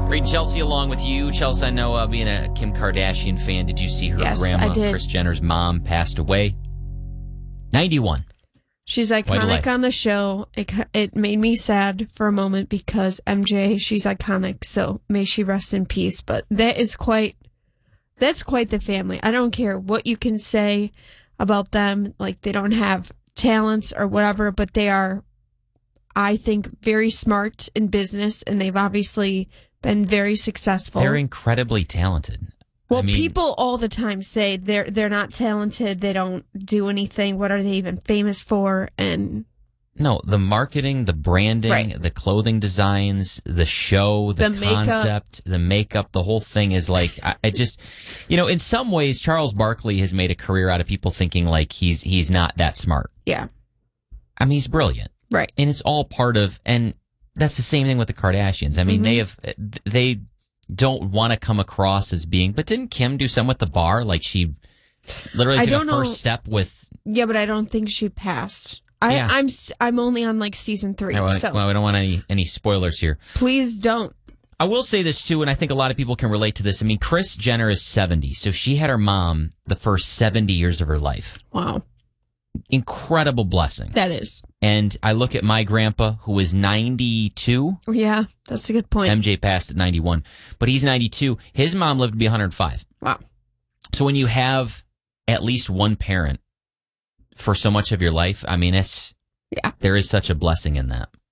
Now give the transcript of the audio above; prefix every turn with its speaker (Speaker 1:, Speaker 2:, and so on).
Speaker 1: Read Chelsea along with you. Chelsea, I know being a Kim Kardashian fan, did you see her grandma,
Speaker 2: I did.
Speaker 1: Kris Jenner's mom, passed away? 91.
Speaker 2: She's iconic on the show. It made me sad for a moment because MJ, she's iconic, so may she rest in peace. But that's quite the family. I don't care what you can say about them, like they don't have talents or whatever, but they are, I think, very smart in business, and they've obviously been very successful.
Speaker 1: They're incredibly talented.
Speaker 2: Well, people all the time say they're not talented. They don't do anything. What are they even famous for? And
Speaker 1: no, the marketing, the branding, the clothing designs, the show, the concept, the makeup, the whole thing is like, I just, in some ways, Charles Barkley has made a career out of people thinking like he's not that smart.
Speaker 2: Yeah.
Speaker 1: I mean, he's brilliant.
Speaker 2: Right.
Speaker 1: And it's all part of, and that's the same thing with the Kardashians. I mean, they don't want to come across as being, but didn't Kim do some with the bar? Like she literally took a first step with.
Speaker 2: Yeah, but I don't think she passed. I'm only on like season 3. So.
Speaker 1: Well, we don't want any spoilers here.
Speaker 2: Please don't.
Speaker 1: I will say this too, and I think a lot of people can relate to this. I mean, Kris Jenner is 70, so she had her mom the first 70 years of her life.
Speaker 2: Wow.
Speaker 1: Incredible blessing.
Speaker 2: That is.
Speaker 1: And I look at my grandpa, who is 92.
Speaker 2: Yeah, that's a good point.
Speaker 1: MJ passed at 91, but he's 92. His mom lived to be 105.
Speaker 2: Wow.
Speaker 1: So when you have at least one parent for so much of your life, I mean, there is such a blessing in that.